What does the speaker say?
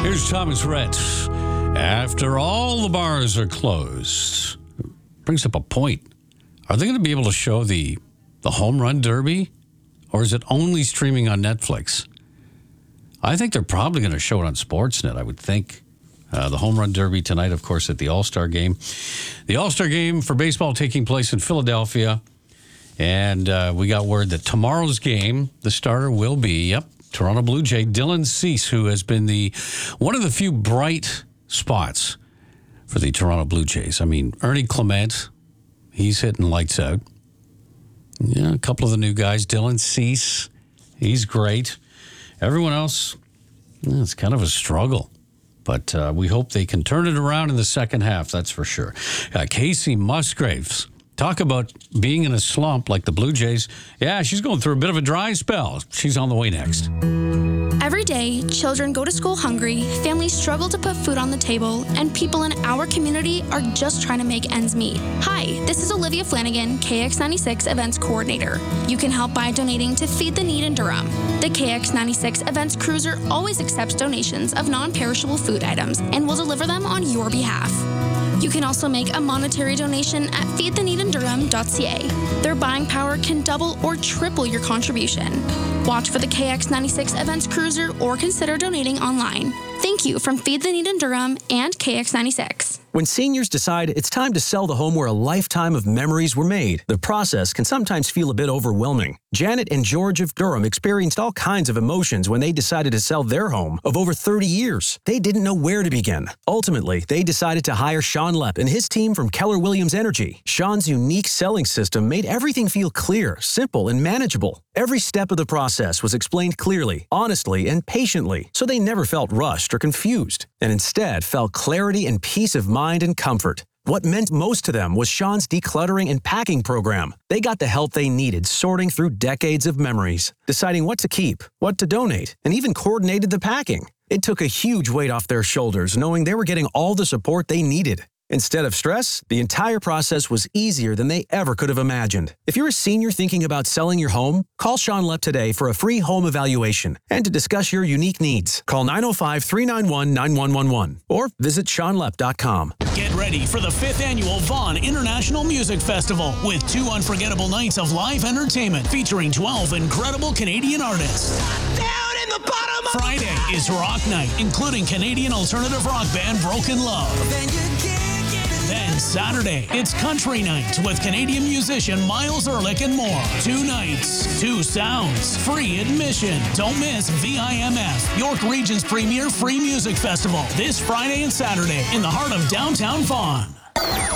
Here's Thomas Rhett. After all the bars are closed, brings up a point. Are they going to be able to show the Home Run Derby, or is it only streaming on Netflix? I think they're probably going to show it on Sportsnet, I would think. The Home Run Derby tonight, of course, at the All-Star Game. The All-Star Game for baseball taking place in Philadelphia. And we got word that tomorrow's game, the starter will be, Toronto Blue Jay Dylan Cease, who has been one of the few bright spots for the Toronto Blue Jays. I mean, Ernie Clement, he's hitting lights out. Yeah, a couple of the new guys. Dylan Cease, he's great. Everyone else, it's kind of a struggle. But we hope they can turn it around in the second half, that's for sure. Casey Musgraves, talk about being in a slump like the Blue Jays. Yeah, she's going through a bit of a dry spell. She's on the way next. Every day, children go to school hungry, families struggle to put food on the table, and people in our community are just trying to make ends meet. Hi, this is Olivia Flanagan, KX96 Events Coordinator. You can help by donating to Feed the Need in Durham. The KX96 Events Cruiser always accepts donations of non-perishable food items and will deliver them on your behalf. You can also make a monetary donation at feedtheneedindurham.ca. Their buying power can double or triple your contribution. Watch for the KX96 Events Cruiser or consider donating online. Thank you from Feed the Need in Durham and KX96. When seniors decide it's time to sell the home where a lifetime of memories were made, the process can sometimes feel a bit overwhelming. Janet and George of Durham experienced all kinds of emotions when they decided to sell their home of over 30 years. They didn't know where to begin. Ultimately, they decided to hire Sean Lepp and his team from Keller Williams Energy. Sean's unique selling system made everything feel clear, simple, and manageable. Every step of the process was explained clearly, honestly, and patiently, so they never felt rushed or confused, and instead felt clarity and peace of mind and comfort. What meant most to them was Sean's decluttering and packing program. They got the help they needed sorting through decades of memories, deciding what to keep, what to donate, and even coordinated the packing. It took a huge weight off their shoulders knowing they were getting all the support they needed. Instead of stress, the entire process was easier than they ever could have imagined. If you're a senior thinking about selling your home, call Sean Lepp today for a free home evaluation and to discuss your unique needs. Call 905-391-9111 or visit SeanLepp.com. Get ready for the 5th Annual Vaughan International Music Festival with 2 unforgettable nights of live entertainment featuring 12 incredible Canadian artists. Down in the bottom of Friday is Rock Night, including Canadian alternative rock band Broken Love. Then Saturday, it's Country Night with Canadian musician Miles Ehrlich and more. 2 nights, 2 sounds, free admission. Don't miss VIMF, York Region's premier free music festival, this Friday and Saturday in the heart of downtown Vaughan.